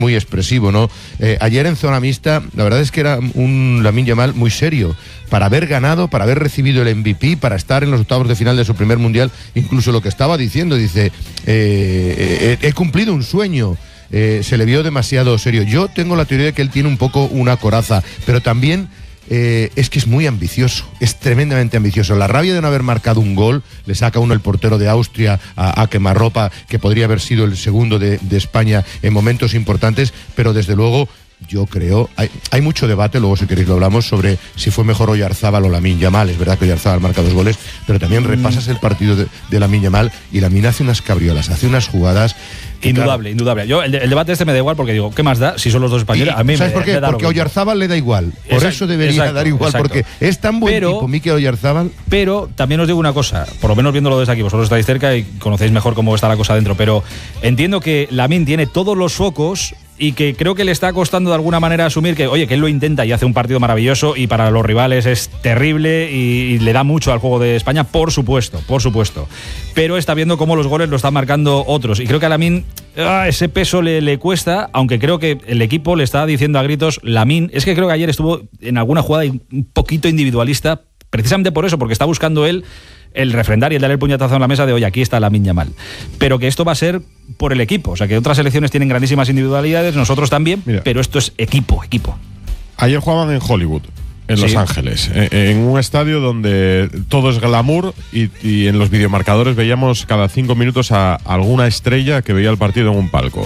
muy expresivo, ¿no? Ayer en zona mixta, la verdad es que era un Lamine Yamal muy serio, para haber ganado, para haber recibido el MVP, para estar en los octavos de final de su primer mundial, incluso lo que estaba diciendo, dice, he cumplido un sueño. Se le vio demasiado serio. Yo tengo la teoría de que él tiene un poco una coraza, pero también es que es muy ambicioso, es tremendamente ambicioso. La rabia de no haber marcado un gol, le saca uno el portero de Austria a quemarropa, que podría haber sido el segundo de España en momentos importantes, pero desde luego yo creo, hay mucho debate, luego si queréis lo hablamos, sobre si fue mejor Oyarzábal o Lamine Yamal. Es verdad que Oyarzábal marca 2 goles, pero también repasas el partido de Lamine Yamal y Lamine hace unas cabriolas, hace unas jugadas. Indudable. Yo el debate este me da igual, porque digo, ¿qué más da si son los dos españoles? A mí ¿sabes por qué? Porque a Oyarzábal le da igual. Por eso debería dar igual, porque es tan buen tipo Mikel Oyarzábal. Pero también os digo una cosa, por lo menos viéndolo desde aquí, vosotros estáis cerca y conocéis mejor cómo está la cosa dentro, pero entiendo que Lamine tiene todos los focos y que creo que le está costando de alguna manera asumir que, oye, que él lo intenta y hace un partido maravilloso y para los rivales es terrible y le da mucho al juego de España, por supuesto. Pero está viendo cómo los goles lo están marcando otros y creo que a Lamine ese peso le cuesta, aunque creo que el equipo le está diciendo a gritos, Lamine, es que creo que ayer estuvo en alguna jugada un poquito individualista, precisamente por eso, porque está buscando él el refrendar y el darle el puñetazo en la mesa de, oye, aquí está Lamine Yamal. Pero que esto va a ser por el equipo. O sea, que otras selecciones tienen grandísimas individualidad, nosotros también, mira, pero esto es equipo. Ayer jugaban en Hollywood, en Los Ángeles, en un estadio donde todo es glamour y en los videomarcadores veíamos cada 5 minutos a alguna estrella que veía el partido en un palco.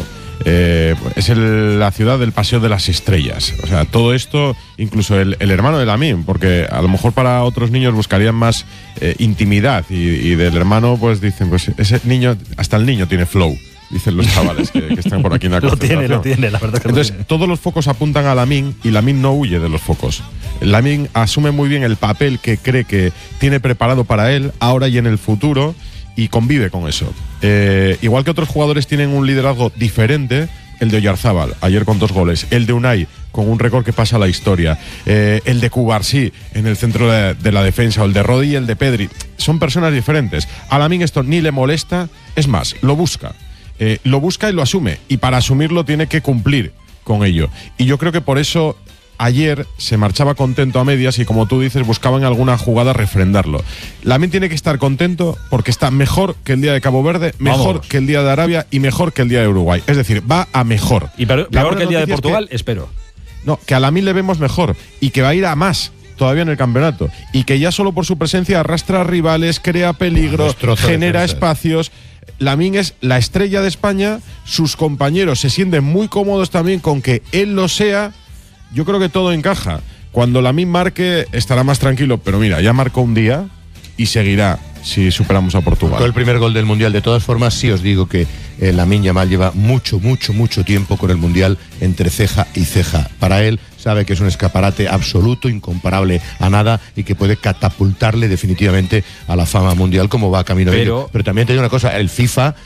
Es la ciudad del Paseo de las Estrellas. O sea, todo esto, incluso el hermano de Lamine, porque a lo mejor para otros niños buscarían más intimidad y del hermano pues dicen, pues ese niño, hasta el niño tiene flow, dicen los chavales que están por aquí en la concentración. Lo tiene, la verdad que entonces, lo tiene. Todos los focos apuntan a Lamine y Lamine no huye de los focos. Lamine asume muy bien el papel que cree que tiene preparado para él ahora y en el futuro, y convive con eso. Igual que otros jugadores tienen un liderazgo diferente, el de Oyarzábal, ayer con 2 goles, el de Unai, con un récord que pasa a la historia, el de Cubarsí en el centro de la defensa, o el de Rodri y el de Pedri, son personas diferentes. A Lamine esto ni le molesta, es más, lo busca y lo asume, y para asumirlo tiene que cumplir con ello. Y yo creo que por eso ayer se marchaba contento a medias y, como tú dices, buscaban alguna jugada refrendarlo. Lamine tiene que estar contento porque está mejor que el día de Cabo Verde, mejor que el día de Arabia y mejor que el día de Uruguay. Es decir, va a mejor. Y peor que el día de Portugal, espero. No, que a Lamine le vemos mejor y que va a ir a más todavía en el campeonato, y que ya solo por su presencia arrastra a rivales, crea peligro, genera espacios. Lamine es la estrella de España, sus compañeros se sienten muy cómodos también con que él lo sea. Yo creo que todo encaja. Cuando Lamine marque estará más tranquilo, pero mira, ya marcó un día y seguirá si superamos a Portugal. Fue el primer gol del Mundial. De todas formas, sí os digo que Lamine Yamal lleva mucho tiempo con el Mundial entre ceja y ceja. Para él, sabe que es un escaparate absoluto, incomparable a nada, y que puede catapultarle definitivamente a la fama mundial, como va camino de ello. Pero también te digo una cosa, el FIFA,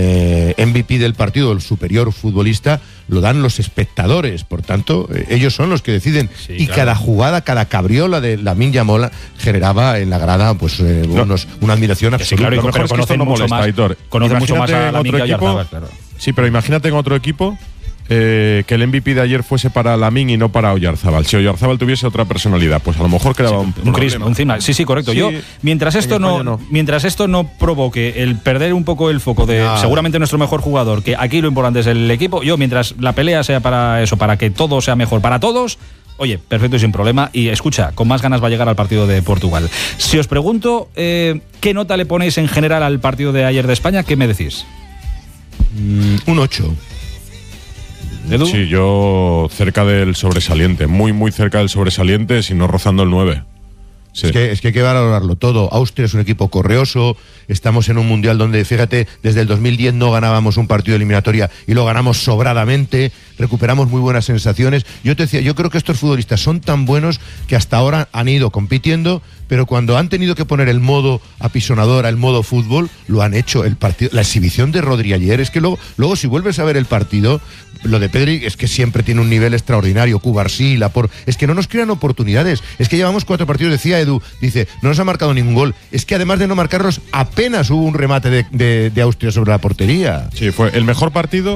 el MVP del partido, el superior futbolista, lo dan los espectadores, por tanto, ellos son los que deciden. Sí, y claro, cada jugada, cada cabriola de Lamine Yamal generaba en la grada pues una admiración absoluta. Sí, claro, y pero conocen no mucho molesta, más, Aitor. Conocen mucho más a Lamine equipo, claro. Sí, pero imagínate en otro equipo que el MVP de ayer fuese para Lamine y no para Oyarzábal. Si Oyarzábal tuviese otra personalidad, pues a lo mejor quedaba un crisma, un cima. Sí, correcto. Sí, yo, mientras esto no provoque el perder un poco el foco de seguramente nuestro mejor jugador, que aquí lo importante es el equipo, yo mientras la pelea sea para eso, para que todo sea mejor para todos, oye, perfecto y sin problema. Y escucha, con más ganas va a llegar al partido de Portugal. Si os pregunto qué nota le ponéis en general al partido de ayer de España, ¿qué me decís? Un 8. ¿Edu? Sí, yo cerca del sobresaliente, muy cerca del sobresaliente, si no rozando el 9. Sí. Es que hay que valorarlo todo. Austria es un equipo correoso, estamos en un mundial donde, fíjate, desde el 2010 no ganábamos un partido de eliminatoria y lo ganamos sobradamente, recuperamos muy buenas sensaciones. Yo te decía, yo creo que estos futbolistas son tan buenos que hasta ahora han ido compitiendo, pero cuando han tenido que poner el modo apisonadora, el modo fútbol, lo han hecho. El partido, la exhibición de Rodri ayer, es que luego si vuelves a ver el partido, lo de Pedri es que siempre tiene un nivel extraordinario. Cubarsí, Laporte, es que no nos crean oportunidades. Es que llevamos 4 partidos, decía Edu, dice, no nos ha marcado ningún gol. Es que además de no marcarlos, apenas hubo un remate de Austria sobre la portería. Sí, fue el mejor partido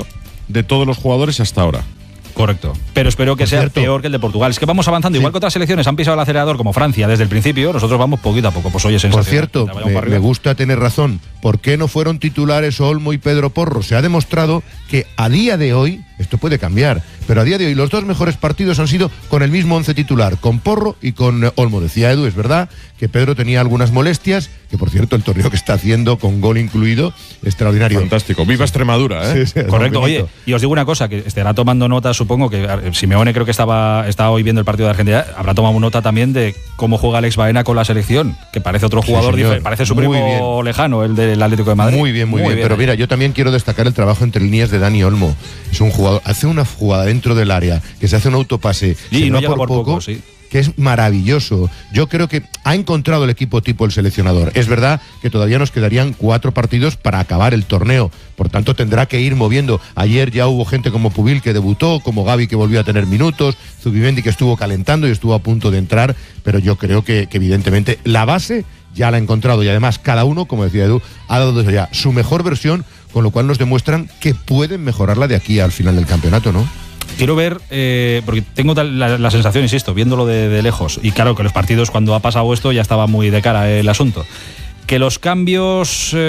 de todos los jugadores hasta ahora. Correcto. Pero espero que sea peor que el de Portugal. Es que vamos avanzando. Igual que otras selecciones han pisado el acelerador, como Francia, desde el principio, nosotros vamos poquito a poco. Pues oye, por cierto, me gusta tener razón. ¿Por qué no fueron titulares Olmo y Pedro Porro? Se ha demostrado que a día de hoy, esto puede cambiar, pero a día de hoy los dos mejores partidos han sido con el mismo 11 titular, con Porro y con Olmo. Decía Edu, es verdad que Pedro tenía algunas molestias, que por cierto el torneo que está haciendo, con gol incluido, extraordinario. Fantástico. Viva Extremadura, ¿eh? Sí, correcto. Oye, y os digo una cosa, que estará tomando nota, supongo que Simeone creo que estaba hoy viendo el partido de Argentina, habrá tomado nota también de cómo juega Alex Baena con la selección, que parece otro jugador diferente, parece su primo lejano, el del Atlético de Madrid. Muy bien. Pero mira, yo también quiero destacar el trabajo entre líneas de Dani Olmo. Es un jugador, hace una jugada dentro del área, que se hace un autopase, y no llega por poco, sí, que es maravilloso. Yo creo que ha encontrado el equipo tipo el seleccionador. Es verdad que todavía nos quedarían 4 partidos para acabar el torneo, por tanto tendrá que ir moviendo. Ayer ya hubo gente como Pubil que debutó, como Gavi que volvió a tener minutos, Zubimendi que estuvo calentando y estuvo a punto de entrar, pero yo creo que evidentemente la base ya la ha encontrado, y además cada uno, como decía Edu, ha dado desde ya su mejor versión, con lo cual nos demuestran que pueden mejorarla de aquí al final del campeonato, ¿no? Quiero ver, porque tengo la sensación, insisto, viéndolo de lejos, y claro que los partidos, cuando ha pasado esto, ya estaba muy de cara el asunto, que los cambios yo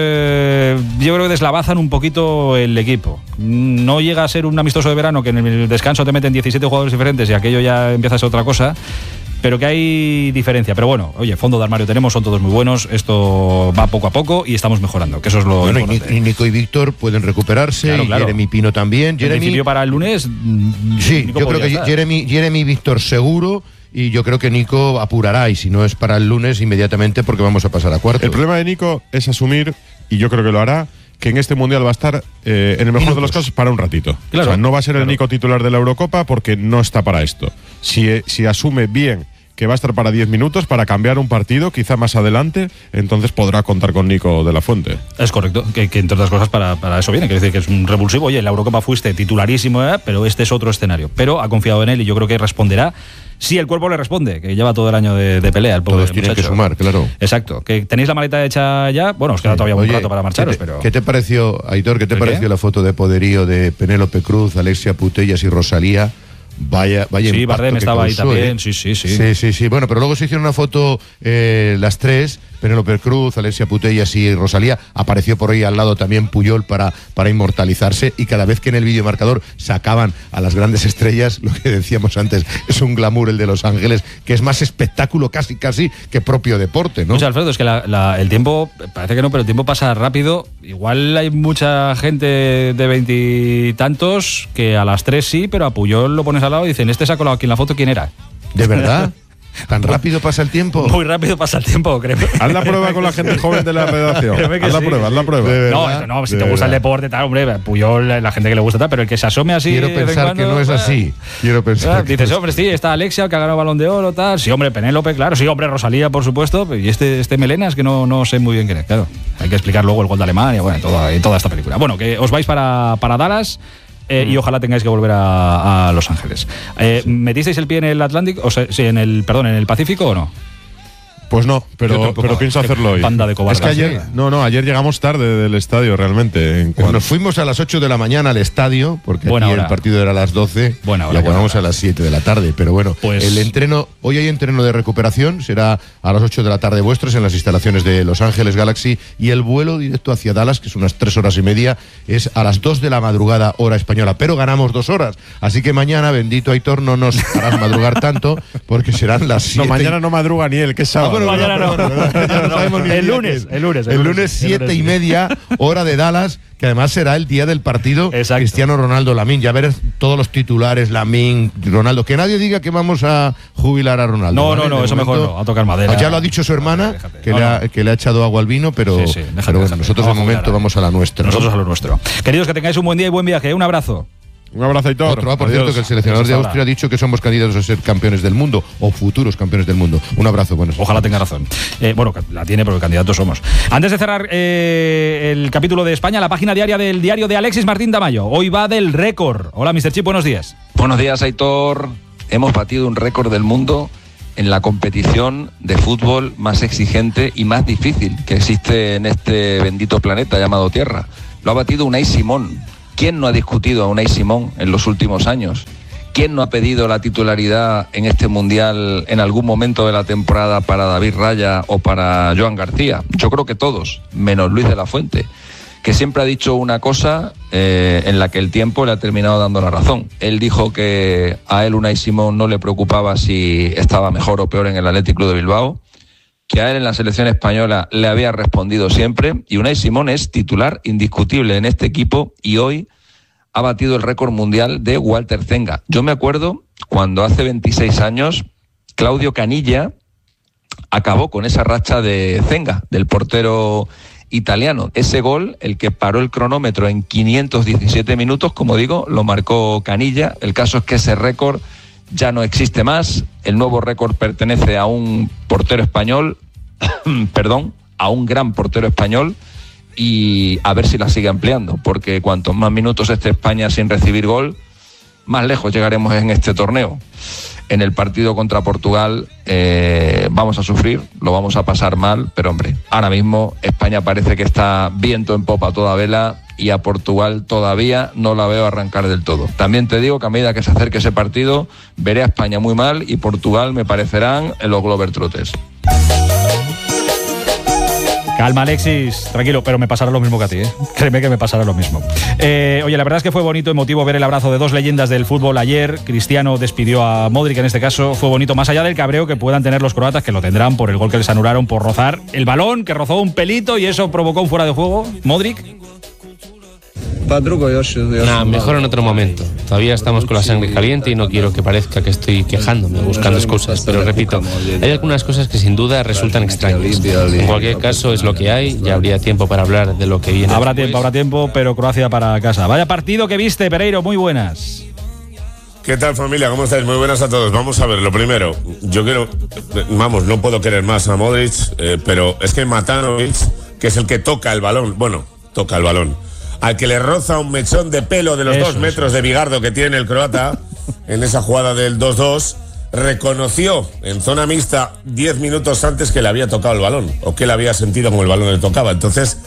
creo que deslavazan un poquito el equipo. No llega a ser un amistoso de verano que en el descanso te meten 17 jugadores diferentes y aquello ya empieza a ser otra cosa, pero que hay diferencia. Pero bueno, oye, fondo de armario tenemos, son todos muy buenos, esto va poco a poco y estamos mejorando, que eso es lo importante. Y Nico y Víctor pueden recuperarse, claro. Jeremy Pino también. En principio para el lunes, sí, Nico, yo creo que estar. Jeremy Víctor seguro, y yo creo que Nico apurará, y si no es para el lunes, inmediatamente, porque vamos a pasar a cuartos. El problema de Nico es asumir, y yo creo que lo hará, que en este Mundial va a estar, en el mejor de los casos, para un ratito. Claro, o sea, no va a ser el Nico titular de la Eurocopa porque no está para esto. Si asume bien que va a estar para 10 minutos, para cambiar un partido, quizá más adelante, entonces podrá contar con Nico de la Fuente. Es correcto, que entre otras cosas para eso viene, quiere decir que es un revulsivo. Oye, en la Eurocopa fuiste titularísimo, pero este es otro escenario. Pero ha confiado en él y yo creo que responderá. Sí, el cuerpo le responde, que lleva todo el año de pelea. El pobre Todos tienen que sumar, claro. Exacto. ¿Que tenéis la maleta hecha ya? Bueno, os queda todavía un rato para marcharos, pero... ¿Qué te pareció, Aitor, qué te pareció la foto de poderío de Penélope Cruz, Alexia Putellas y Rosalía? Vaya sí, Bardem estaba ahí también, sí. Sí. Bueno, pero luego se hicieron una foto las tres, Penélope Cruz, Alexia Putellas y Rosalía. Apareció por ahí al lado también Puyol para inmortalizarse, y cada vez que en el videomarcador sacaban a las grandes estrellas, lo que decíamos antes, es un glamour el de Los Ángeles, que es más espectáculo casi que propio deporte, ¿no? Pues Alfredo, es que el tiempo, parece que no, pero el tiempo pasa rápido. Igual hay mucha gente de 20 y tantos que a las 3 sí, pero a Puyol lo pones al lado y dicen, este se ha colado aquí en la foto, ¿quién era? ¿De verdad? ¿Tan rápido pasa el tiempo? Muy rápido pasa el tiempo, creo. Haz la prueba con la gente joven de la redacción. Haz la prueba. No, si te gusta el deporte, tal, hombre, Puyol, la gente que le gusta tal, pero el que se asome así. Quiero pensar que no es así. Dices, hombre, sí, está Alexia, que ha ganado Balón de Oro, tal. Sí, hombre, Penélope, claro. Sí, hombre, Rosalía, por supuesto. Y este melena es que no sé muy bien quién es, claro. Hay que explicar luego el gol de Alemania, bueno, toda esta película. Bueno, que os vais para Dallas. Y ojalá tengáis que volver a Los Ángeles. ¿Metisteis el pie en el Atlántico? O sea, sí, en el Pacífico o no? Pues no, pero pienso hacerlo hoy. Panda de cobardes. Es que ayer llegamos tarde del estadio realmente. Nos fuimos a las 8 de la mañana al estadio, porque aquí el partido era a las 12 y acabamos a las 7 de la tarde. Pero bueno, el entreno, hoy hay entreno de recuperación, será a las 8 de la tarde vuestras en las instalaciones de Los Ángeles Galaxy, y el vuelo directo hacia Dallas, que es unas 3 horas y media, es a las 2 de la madrugada hora española, pero ganamos 2 horas. Así que mañana, bendito Aitor, no nos harás madrugar tanto, porque serán las 7. No, mañana no madruga ni él, que es sábado. Mañana no. El lunes 7:30, hora de Dallas, que además será el día del partido. Exacto. Cristiano Ronaldo, Lamine. Ya verás todos los titulares, Lamine, Ronaldo. Que nadie diga que vamos a jubilar a Ronaldo. No, ¿vale? No, eso momento, mejor no, a tocar madera. Ya lo ha dicho su hermana, déjate. Que le ha echado agua al vino, pero, pero bueno, nosotros de momento vamos a la nuestra. Nosotros a lo nuestro. Queridos, que tengáis un buen día y buen viaje. Un abrazo. Un abrazo, Aitor. Por cierto, que el seleccionador de Austria ha dicho que somos candidatos a ser campeones del mundo o futuros campeones del mundo. Un abrazo. Bueno, ojalá tenga razón. Bueno, la tiene porque candidatos somos. Antes de cerrar el capítulo de España, la página diaria del diario de Alexis Martín Tamayo. Hoy va del récord. Hola, Mr. Chip, buenos días. Buenos días, Aitor. Hemos batido un récord del mundo en la competición de fútbol más exigente y más difícil que existe en este bendito planeta llamado Tierra. Lo ha batido Unai Simón. ¿Quién no ha discutido a Unai Simón en los últimos años? ¿Quién no ha pedido la titularidad en este Mundial en algún momento de la temporada para David Raya o para Joan García? Yo creo que todos, menos Luis de la Fuente, que siempre ha dicho una cosa en la que el tiempo le ha terminado dando la razón. Él dijo que a él Unai Simón no le preocupaba si estaba mejor o peor en el Athletic Club de Bilbao, que a él en la selección española le había respondido siempre, y Unai Simón es titular indiscutible en este equipo y hoy ha batido el récord mundial de Walter Zenga. Yo me acuerdo cuando hace 26 años Claudio Caniggia acabó con esa racha de Zenga, del portero italiano. Ese gol, el que paró el cronómetro en 517 minutos, como digo, lo marcó Caniggia. El caso es que ese récord ya no existe más. El nuevo récord pertenece a un portero español, a un gran portero español, y a ver si la sigue ampliando, porque cuantos más minutos esté España sin recibir gol, más lejos llegaremos en este torneo. En el partido contra Portugal vamos a sufrir, lo vamos a pasar mal, pero hombre, ahora mismo España parece que está viento en popa a toda vela y a Portugal todavía no la veo arrancar del todo. También te digo que a medida que se acerque ese partido, veré a España muy mal y Portugal me parecerán en los Globetrotters. Calma, Alexis, tranquilo, pero me pasará lo mismo que a ti, ¿eh? Créeme que me pasará lo mismo. Oye, la verdad es que fue bonito, emotivo ver el abrazo de dos leyendas del fútbol ayer. Cristiano despidió a Modric, en este caso fue bonito, más allá del cabreo que puedan tener los croatas, que lo tendrán por el gol que les anularon por rozar el balón, que rozó un pelito y eso provocó un fuera de juego. Modric. Mejor en otro momento. Todavía estamos con la sangre caliente y no quiero que parezca que estoy quejándome, buscando excusas. Pero repito, hay algunas cosas que sin duda resultan extrañas. En cualquier caso, es lo que hay. Ya habría tiempo para hablar de lo que viene. Habrá tiempo, pero Croacia para casa. Vaya partido que viste, Pereiro, muy buenas. ¿Qué tal, familia? ¿Cómo estáis? Muy buenas a todos. Vamos a ver, lo primero, yo quiero, no puedo querer más a Modric, pero es que Matanovic, que es el que toca el balón, al que le roza un mechón de pelo de los 2 metros de bigardo que tiene el croata en esa jugada del 2-2, reconoció en zona mixta 10 minutos antes que le había tocado el balón, o que él había sentido como el balón le tocaba. Entonces,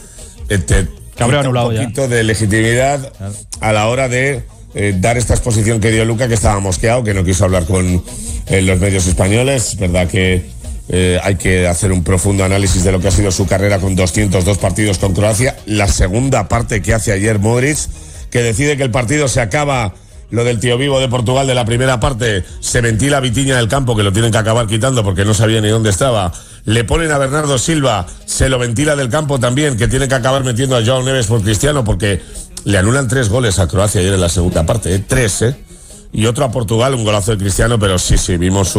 Cabreo anulado un poquito de legitimidad a la hora de dar esta exposición que dio Luca, que estaba mosqueado, que no quiso hablar con los medios españoles. Es verdad que hay que hacer un profundo análisis de lo que ha sido su carrera con 202 partidos con Croacia. La segunda parte que hace ayer Modric, que decide que el partido se acaba, lo del tío vivo de Portugal de la primera parte, se ventila Vitinha del campo, que lo tienen que acabar quitando porque no sabía ni dónde estaba. Le ponen a Bernardo Silva, se lo ventila del campo también, que tiene que acabar metiendo a Joao Neves por Cristiano, porque le anulan 3 goles a Croacia ayer en la segunda parte, 3, y otro a Portugal, un golazo de Cristiano, pero sí, vimos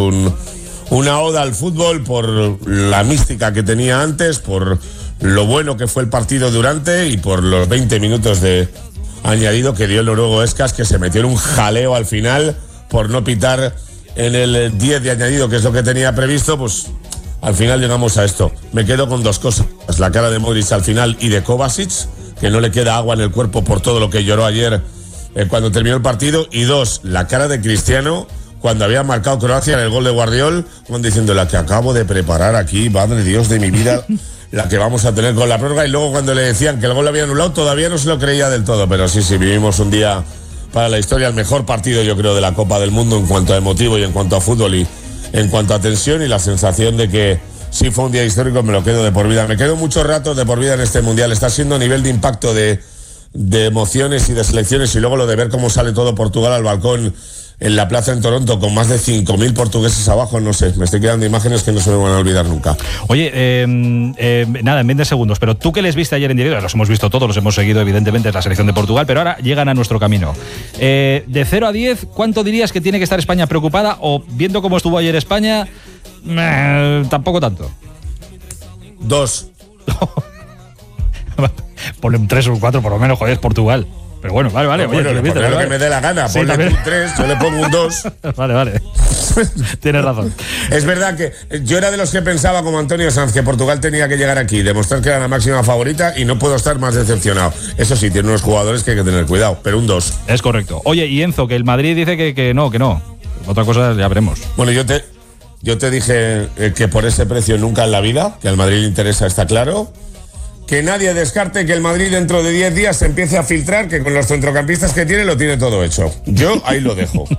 una oda al fútbol por la mística que tenía antes, por lo bueno que fue el partido durante y por los 20 minutos de añadido que dio el noruego Escas, que se metió en un jaleo al final por no pitar en el 10 de añadido, que es lo que tenía previsto. Pues al final llegamos a esto. Me quedo con 2 cosas: la cara de Modric al final y de Kovacic, que no le queda agua en el cuerpo por todo lo que lloró ayer cuando terminó el partido, y 2, la cara de Cristiano cuando había marcado Croacia en el gol de Guardiol, diciendo: la que acabo de preparar aquí, madre Dios de mi vida, la que vamos a tener con la prórroga. Y luego cuando le decían que el gol lo había anulado, todavía no se lo creía del todo. Pero sí, vivimos un día para la historia, el mejor partido, yo creo, de la Copa del Mundo en cuanto a emotivo y en cuanto a fútbol y en cuanto a tensión, y la sensación de que sí fue un día histórico. Me lo quedo de por vida. Me quedo muchos ratos de por vida en este Mundial. Está siendo a nivel de impacto de emociones y de selecciones, y luego lo de ver cómo sale todo Portugal al balcón en la plaza en Toronto con más de 5.000 portugueses abajo. No sé, me estoy quedando imágenes que no se me van a olvidar nunca. Oye, nada, en 20 segundos, pero tú que les viste ayer en directo, los hemos visto todos, los hemos seguido evidentemente, es la selección de Portugal, pero ahora llegan a nuestro camino. De 0 a 10, ¿cuánto dirías que tiene que estar España preocupada? O viendo cómo estuvo ayer España, tampoco tanto. 2. Ponle un 3 o un 4 por lo menos, joder, es Portugal. Pero bueno, vale. Bueno, oye, le pondré lo que me dé la gana. Sí, ponle un 3, yo le pongo un 2. Vale. Tienes razón. Es verdad que yo era de los que pensaba, como Antonio Sanz, que Portugal tenía que llegar aquí, demostrar que era la máxima favorita, y no puedo estar más decepcionado. Eso sí, tiene unos jugadores que hay que tener cuidado, pero un 2. Es correcto. Oye, y Enzo, que el Madrid dice que no. Otra cosa ya veremos. Bueno, yo te dije que por ese precio nunca en la vida, que al Madrid le interesa, está claro. que nadie descarte que el Madrid dentro de 10 días se empiece a filtrar, que con los centrocampistas que tiene lo tiene todo hecho. Yo ahí lo dejo.